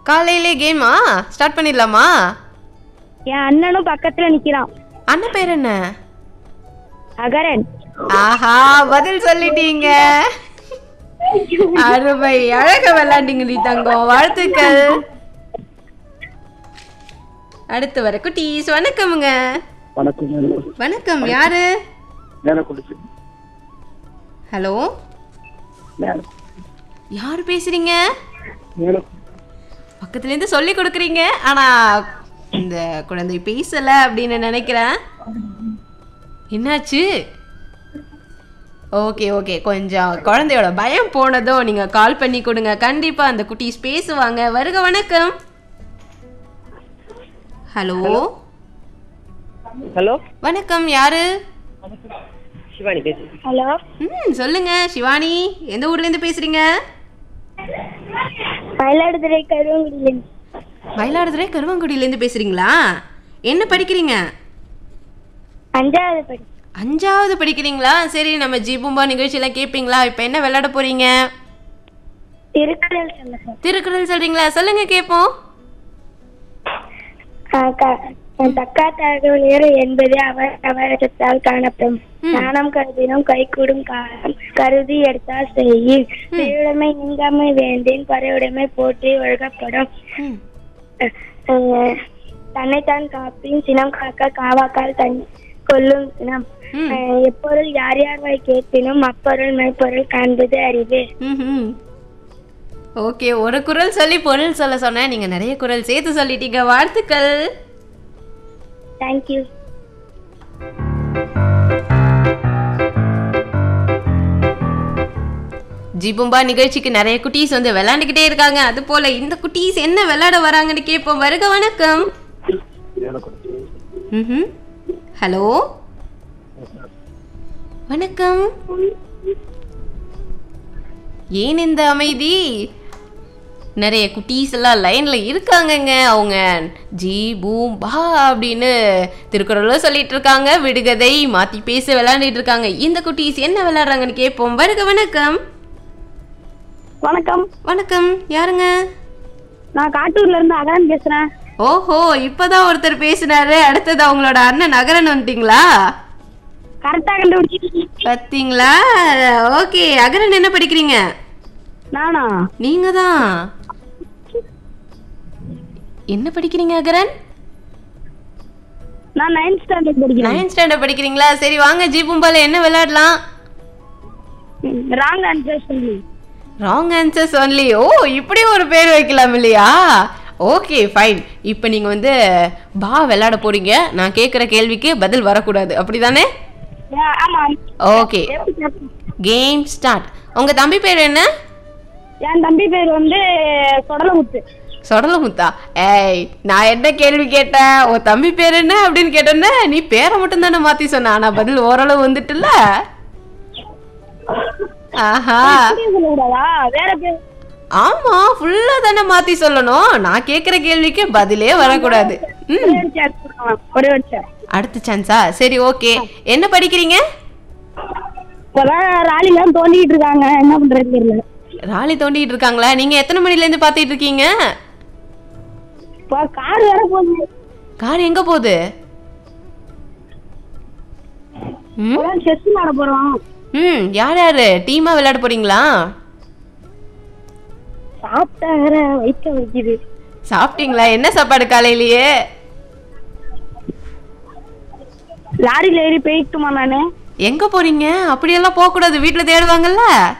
காலையிலே கேமா ஸ்டார்ட் பண்ணிடலாமா? என் அண்ணனும் பக்கத்துல நிக்கிறான். அண்ணன் பேர் என்ன? அகரன். ஆஹா, பதில் சொல்லிட்டீங்க. அருமை, அழகா விளையாண்டீங்க நீ தங்கம், வாழ்த்துக்கள். அடுத்து வர குட்டீஸ் வணக்கம்ங்க. வணக்கம், யாரு? ஹலோ, யாரு பேசுறீங்க? பக்கத்துல இருந்து சொல்லி கொடுக்குறீங்க, ஆனா இந்த குழந்தை பேசல அப்படின்னு நினைக்கிறேன். என்னாச்சு? ஓகே ஓகே, கொஞ்சம் குழந்தையோட பயம் போனதோ. நீங்க கால் பண்ணி கொடுங்க, கண்டிப்பா அந்த குட்டீஸ் பேசுவாங்க. வருக வணக்கம். ஹலோ ஹலோ, வணக்கம், யாரு? சிவானி பேசு. ஹலோ. சொல்லுங்க சிவானி, எந்த ஊர்ல இருந்து பேசுறீங்க? மயிலாடுதுறை கருவங்குடியில. மயிலாடுதுறை கருவங்குடியில இருந்து பேசுறீங்களா? என்ன படிக்கிறீங்க? 5வது படி. 5வது படிக்கிறீங்களா? சரி, நம்ம ஜீபூம்பா நிகழ்ச்சியெல்லாம் கேட்பீங்களா? இப்போ என்ன விளையாட போறீங்க? திருக்குறள் சொல்ல சார். திருக்குறள் சொல்றீங்களா? சொல்லுங்க கேட்போம். தக்காத்தகவலியர் என்பது அவரத்தால் காணப்படும். நாணம் கருதினும் கைகூடும் காலம் கருதி எடுத்தால் செய்யும். பேருடைமை நீங்காமை வேண்டின் பறையுடைமை போற்றி ஒழுகப்படும். தன்னைத்தான் காப்பின் சினம் காக்க காவாக்கால் தன் கொல்லும் சினம். எப்பொருள் யார் யார் வாய் கேட்பினும் அப்பொருள் மெய்ப்பொருள் காண்பது அறிவு. ஓகே, ஒரு குறள் சொல்லி பொருள் சொல்ல சொன்னேன், நீங்க நிறைய குறள் சேர்த்து சொல்லிட்டீங்க, வாழ்த்துக்கள். தேங்க்யூ. ஜீபூம்பா நிகழ்ச்சிக்கு நிறைய குட்டீஸ் வந்து விளையாண்டுக்கிட்டே இருக்காங்க. அது போல இந்த குட்டீஸ் என்ன விளையாட வராங்கன்னு கேட்போம். வருக வணக்கம். ஹலோ, வணக்கம். ஏன் இந்த அமைதி? நிறைய குட்டீஸ் எல்லாம் லைன்ல இருக்காங்கங்க. அவங்க ஜி பூம் பா அப்படின்னு திருக்குறளும் சொல்லிட்டு இருக்காங்க, விடுகதை மாத்தி பேச விளையாண்டுட்டு இருக்காங்க. இந்த குட்டீஸ் என்ன விளையாடுறாங்கன்னு கேட்போம். வருக வணக்கம். வணக்கம். வணக்கம், யாருங்க? நான் காட்டூர்ல இருந்து அகரன் பேசுறேன். ஓஹோ, இப்பதான் ஒருத்தர் பேசினாரு. அடுத்தது அவங்களோட அண்ணன் நகரன் வந்துட்டீங்களா? கரெக்டா கண்டுபிடிச்சிட்டீங்க. பாத்தீங்களா? ஓகே, அகரன் என்ன படிக்கிறீங்க? நானா? நீங்க தான். என்ன படிக்கிறீங்க அகரன்? நான் 9th ஸ்டாண்டர்ட் படிக்கிறேன். 9th ஸ்டாண்டர்ட் படிக்கிறீங்களா? சரி, வாங்க ஜீபூம்பால என்ன விளையாடலாம்? ராங் ஆன்சர் சொல்லி. Wrong answers only. ஓ, இப்படி ஒரு பேர் வைக்கலாம் இல்லையா? Okay fine. இப்போ நீங்க வந்து பா விளையாட போறீங்க. நான் கேட்குற கேள்விக்கு பதில் வரக்கூடாது, அப்படிதானே? Okay, game start. உங்க தம்பி பேர் என்ன? என் தம்பி பேர் வந்து சொடலமுத்து. சொடலமுத்தா? ஏய், நான் என்ன கேள்வி கேட்டேன்? உன் தம்பி பேர் என்ன அப்படின்னு கேட்டேன்னா நீ பேரை மட்டும் தானே மாத்தி சொன்ன, ஆனா பதில் ஓரளவு வந்துட்டுல. ஆஹா, வேற பேர்? ஆமா, ஃபுல்லா தானே மாத்தி சொல்லணும். நான் கேக்குற கேள்விக்கு பதிலே வரக்கூடாது. அடுத்த சான்ஸா? சரி, ஓகே. என்ன படிக்கிறீங்க? ராலிலாம் தோண்டிட்டு இருக்காங்க, என்ன பண்றது தெரியல. ராலி தோண்டிட்டு இருக்காங்களா? நீங்க எத்தனை மணில இருந்து பாத்துட்டு இருக்கீங்க? கார் வேற போகுது. கார் எங்க போகுது? செஸ் விளையாட போறோம். யார் யாரு டீமா விளையாட போறீங்களா? சாப்பிட்டா வேற வைக்க வைக்குது. சாப்பிட்டீங்களா? என்ன சாப்பாடு காலையிலேயே? லாரில ஏறி போயிட்டுமா நானு. எங்க போறீங்க? அப்படியெல்லாம் போக கூடாது, வீட்டுல தேடுவாங்கல்ல.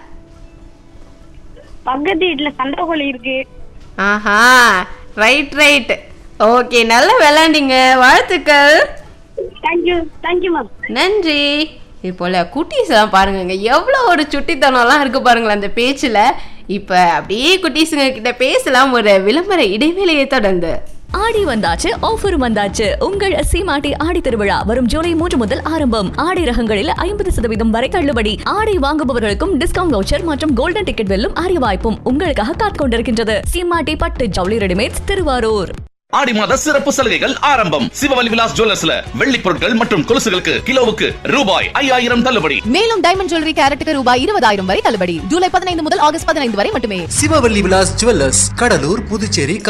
பக்கத்து வீட்டுல சண்டை கோழி இருக்கு. ஆஹா, ரைட் ரைட். ஓகே, நல்லா விளையாண்டீங்க, வாழ்த்துக்கள். தேங்க்யூ. Thank you ma'am. நன்றி. இது போல குட்டீஸ் எல்லாம் பாருங்க, எவ்வளவு ஒரு சுட்டித்தனம்லாம் இருக்கு பாருங்களேன் அந்த பேச்சுல. இப்ப அப்படியே குட்டீஸுங்க கிட்ட பேசலாம் ஒரு விளம்பர இடைவேளையை தொடர்ந்து. ஆடி வந்தாச்சு, ஆஃபர் வந்தாச்சு. உங்கள் சீமாட்டி ஆடி திருவிழா வரும் ஜூலை 3 முதல் ஆரம்பம். ஆடை ரகங்களில் 50% வரை தள்ளுபடி. ஆடை வாங்குபவர்களுக்கும் டிஸ்கவுண்ட் வவுச்சர் மற்றும் கோல்டன் டிக்கெட் வெல்லும் அரிய வாய்ப்பும் உங்களுக்காக காத்துக் கொண்டிருக்கின்றது. சீமாட்டி பட்டு ஜவுளி ரெடிமேட்ஸ், திருவாரூர். ஆடி மாத சிறப்பு சலுகைகள் ஆரம்பம். சிவவலி விலாஸ் ஜுவல்லர்ஸ்ல வெள்ளி பொருட்கள் மற்றும் கொலுசுகளுக்கு கிலோவுக்கு ரூபாய் 5000 தள்ளுபடி. மேலும் டைமண்ட் ஜுவல்லரி கேரட்டுக்கு ரூபாய் 20000 வரை தள்ளுபடி. ஜூலை 15 முதல் ஆகஸ்ட் 15 வரை மட்டுமே. சிவவல்லி விலாஸ் ஜுவல்லர்ஸ், கடலூர், புதுச்சேரி.